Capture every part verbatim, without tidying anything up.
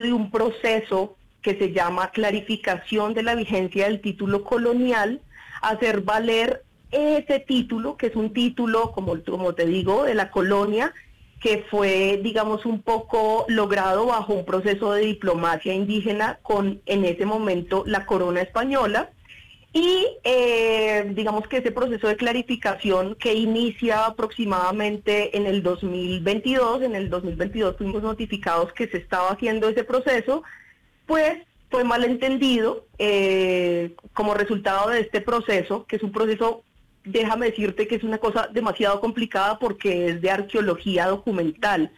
de un proceso que se llama clarificación de la vigencia del título colonial, hacer valer ese título, que es un título, como, como te digo, de la colonia, que fue, digamos, un poco logrado bajo un proceso de diplomacia indígena con, en ese momento, la corona española. Y eh, digamos que ese proceso de clarificación que inicia aproximadamente en el dos mil veintidós, en el dos mil veintidós fuimos notificados que se estaba haciendo ese proceso, pues fue malentendido eh, como resultado de este proceso, que es un proceso, déjame decirte que es una cosa demasiado complicada porque es de arqueología documental.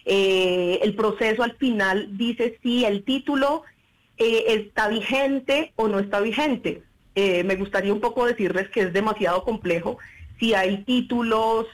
Eh, el proceso al final dice si el título eh, está vigente o no está vigente. Eh, me gustaría un poco decirles que es demasiado complejo. Si hay títulos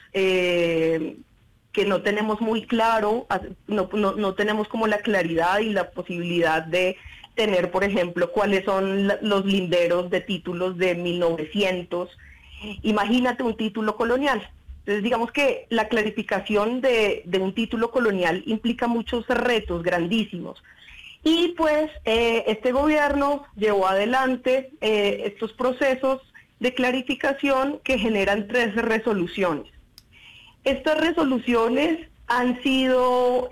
eh, que no tenemos muy claro, no, no, no tenemos como la claridad y la posibilidad de tener, por ejemplo, cuáles son los linderos de títulos de mil novecientos. Imagínate un título colonial. Entonces, digamos que la clarificación de, de un título colonial implica muchos retos grandísimos. Y pues eh, este gobierno llevó adelante eh, estos procesos de clarificación que generan tres resoluciones. Estas resoluciones han sido,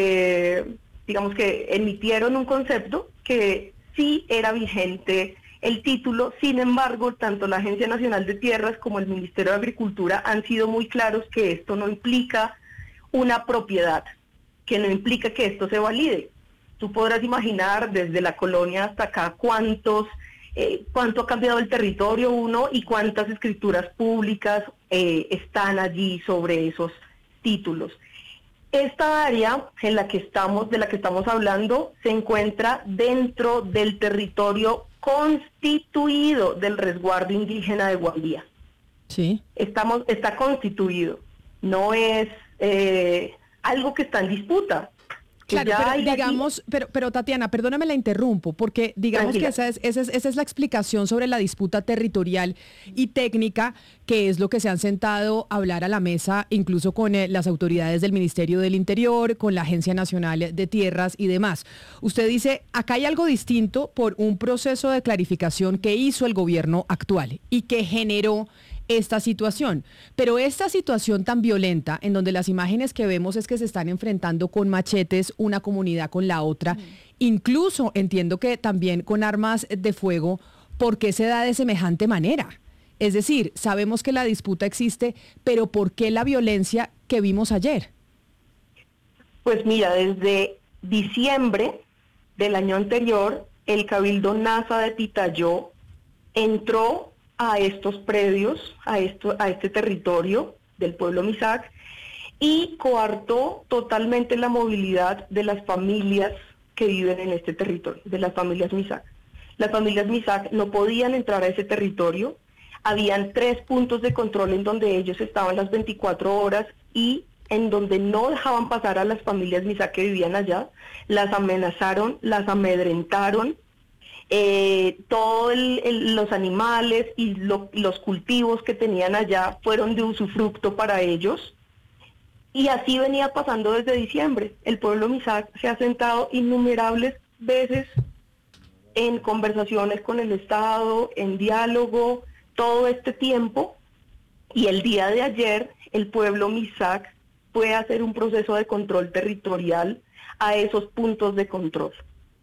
eh, digamos que emitieron un concepto que sí era vigente el título, sin embargo, tanto la Agencia Nacional de Tierras como el Ministerio de Agricultura han sido muy claros que esto no implica una propiedad, que no implica que esto se valide. Tú podrás imaginar desde la colonia hasta acá cuántos, eh, cuánto ha cambiado el territorio uno y cuántas escrituras públicas eh, están allí sobre esos títulos. Esta área en la que estamos, de la que estamos hablando, se encuentra dentro del territorio constituido del resguardo indígena de Guambía. Sí. Estamos, está constituido, no es eh, algo que está en disputa. Claro, pero digamos, aquí... pero, pero Tatiana, perdóname la interrumpo, porque digamos Tranquila. que esa es, esa, es, esa es la explicación sobre la disputa territorial y técnica, que es lo que se han sentado a hablar a la mesa, incluso con eh, las autoridades del Ministerio del Interior, con la Agencia Nacional de Tierras y demás. Usted dice, acá hay algo distinto por un proceso de clarificación que hizo el gobierno actual y que generó esta situación, pero esta situación tan violenta en donde las imágenes que vemos es que se están enfrentando con machetes una comunidad con la otra, mm. incluso entiendo que también con armas de fuego, ¿por qué se da de semejante manera? Es decir, sabemos que la disputa existe, pero ¿por qué la violencia que vimos ayer? Pues mira, desde diciembre del año anterior, el Cabildo NASA de Pitayó entró a estos predios, a, esto, a este territorio del pueblo Misak, y coartó totalmente la movilidad de las familias que viven en este territorio, de las familias Misak. Las familias Misak no podían entrar a ese territorio, habían tres puntos de control en donde ellos estaban las veinticuatro horas y en donde no dejaban pasar a las familias Misak que vivían allá, las amenazaron, las amedrentaron. Eh, todos los animales y lo, los cultivos que tenían allá fueron de usufructo para ellos, y así venía pasando desde diciembre. El pueblo Misak se ha sentado innumerables veces en conversaciones con el Estado, en diálogo, todo este tiempo, y el día de ayer el pueblo Misak fue a hacer un proceso de control territorial a esos puntos de control.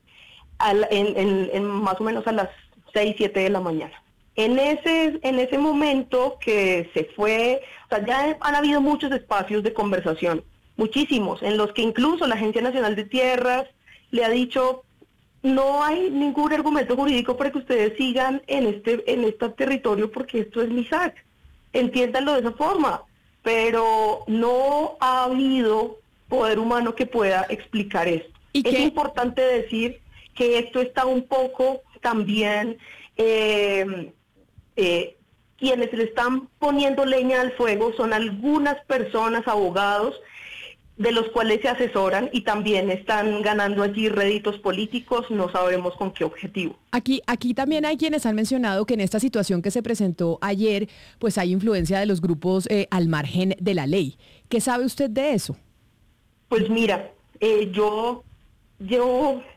Al, en, en, en más o menos a las seis, siete de la mañana. En ese, en ese momento que se fue, o sea, ya han habido muchos espacios de conversación, muchísimos, en los que incluso la Agencia Nacional de Tierras le ha dicho, no hay ningún argumento jurídico para que ustedes sigan en este, en este territorio porque esto es Misak, entiéndanlo de esa forma, pero no ha habido poder humano que pueda explicar esto. ¿Y es qué? Importante decir que esto está un poco también, eh, eh, quienes le están poniendo leña al fuego son algunas personas, abogados, de los cuales se asesoran y también están ganando allí réditos políticos, no sabemos con qué objetivo. Aquí, aquí también hay quienes han mencionado que en esta situación que se presentó ayer, pues hay influencia de los grupos eh, al margen de la ley. ¿Qué sabe usted de eso? Pues mira, eh, yo llevo